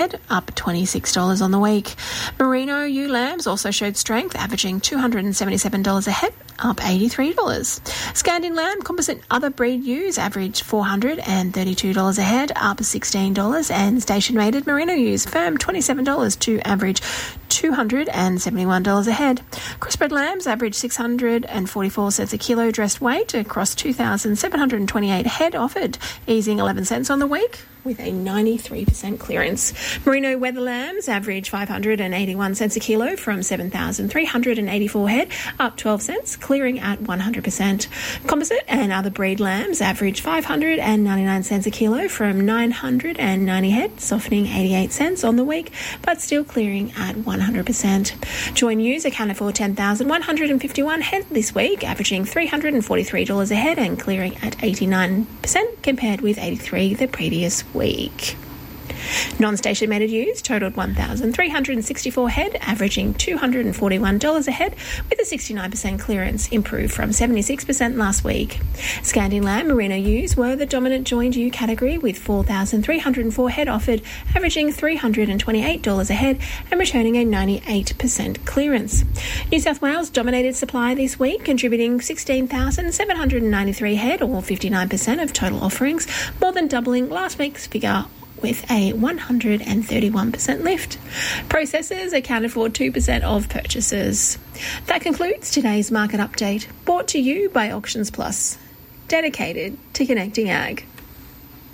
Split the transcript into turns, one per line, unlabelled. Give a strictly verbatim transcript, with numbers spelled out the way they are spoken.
up twenty-six dollars on the week. Merino ewe lambs also showed strength, averaging two hundred seventy-seven dollars a head, up eighty-three dollars. Scandin lamb composite other breed ewes averaged four hundred thirty-two dollars a head, up sixteen dollars, and station-mated merino ewes firm twenty-seven dollars to average two hundred seventy-one dollars a head. Crossbred lambs averaged six hundred forty-four cents a kilo dressed weight across two thousand seven hundred twenty-eight head offered, easing eleven cents on the week with a ninety-three percent clearance. Merino weather lambs averaged five hundred eighty-one cents a kilo from seven thousand three hundred eighty-four head, up twelve cents, clearing at one hundred percent. Composite and other breed lambs averaged five hundred ninety-nine cents a kilo from nine hundred ninety head, softening eighty-eight cents on the week, but still clearing at one hundred percent. Join ewes accounted for ten thousand one hundred fifty-one head this week, averaging three hundred forty-three dollars a head and clearing at eighty-nine percent compared with eighty-three the previous week. Non-station mated ewes totaled one thousand three hundred sixty-four head, averaging two hundred forty-one dollars a head with a sixty-nine percent clearance, improved from seventy-six percent last week. Scandin lamb merino ewes were the dominant joined ewe category with four thousand three hundred four head offered, averaging three hundred twenty-eight dollars a head and returning a ninety-eight percent clearance. New South Wales dominated supply this week, contributing sixteen thousand seven hundred ninety-three head, or fifty-nine percent of total offerings, more than doubling last week's figure with a one hundred thirty-one percent lift. Processors accounted for two percent of purchases. That concludes today's market update, brought to you by Auctions Plus, dedicated to connecting ag.